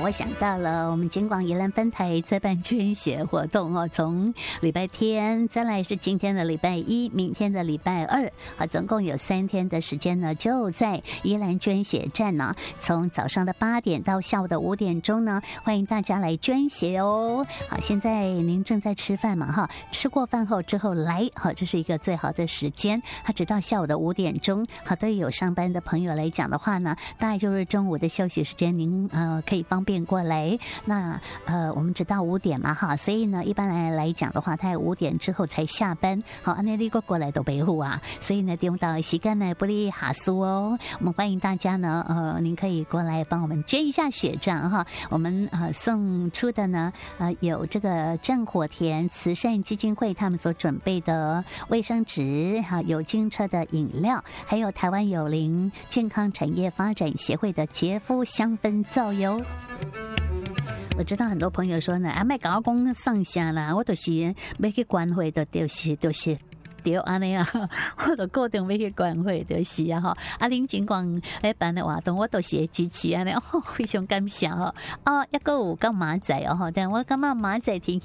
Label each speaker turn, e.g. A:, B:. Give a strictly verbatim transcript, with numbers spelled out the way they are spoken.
A: 我想到了我们金广宜兰分台在办捐血活动哦，从礼拜天，再来是今天的礼拜一，明天的礼拜二，啊，总共有三天的时间呢，就在宜兰捐血站呢，从早上的八点到下午的五点钟呢，欢迎大家来捐血哦。好，现在您正在吃饭嘛哈，吃过饭后之后来，好，这是一个最好的时间。它直到下午的五点钟，好，对于有上班的朋友来讲的话呢，大概就是中午的休息时间，您呃可以方便过来。那呃，我们直到五点嘛哈，所以呢，一般来来讲的话，他五点之后才下班。好，那你过过来都北户啊，所以呢，用到时间呢不利哈苏哦。我们欢迎大家呢，呃，您可以过来帮我们捐一下血账哈。我们呃送出的呢，呃有这个战火田慈善基金会他们所准备的卫生纸哈，有金车的饮料，还有台湾友邻健康产业发展协会的洁肤香氛皂油。我知道很多朋友说呢，啊，卖搞讲上下啦，我就是要去关会的，就是就是对安尼啊，我都固定要去关会就是啊哈。啊，恁尽管来办的活动，我都是会支持安尼，哦，非常感谢哦。哦，一个有到马仔哦，但我感觉马仔天气